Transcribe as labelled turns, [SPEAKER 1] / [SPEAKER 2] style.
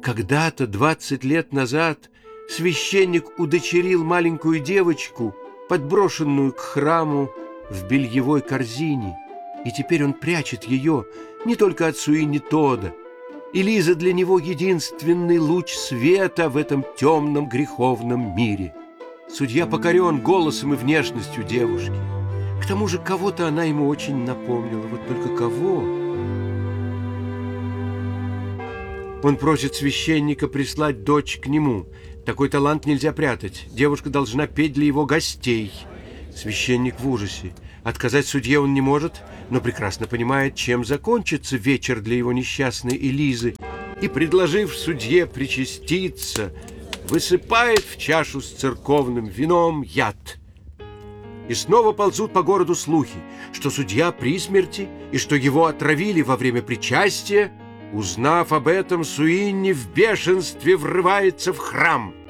[SPEAKER 1] Когда-то, 20 лет назад, священник удочерил маленькую девочку, подброшенную к храму в бельевой корзине, и теперь он прячет ее не только от Суини Тодда. И Лиза для него единственный луч света в этом темном греховном мире. Судья покорен голосом и внешностью девушки. К тому же кого-то она ему очень напомнила. Вот только кого? Он просит священника прислать дочь к нему. Такой талант нельзя прятать. Девушка должна петь для его гостей. Священник в ужасе. Отказать судье он не может, но прекрасно понимает, чем закончится вечер для его несчастной Элизы, и, предложив судье причаститься, высыпает в чашу с церковным вином яд. И снова ползут по городу слухи, что судья при смерти и что его отравили во время причастия. Узнав об этом, Суини в бешенстве врывается в храм.